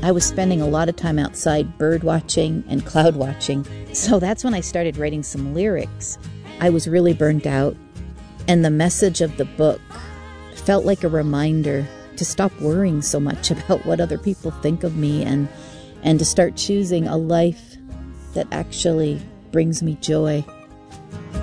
I was spending a lot of time outside bird watching and cloud watching. So that's when I started writing some lyrics. I was really burnt out, and the message of the book felt like a reminder to stop worrying so much about what other people think of me and to start choosing a life that actually brings me joy.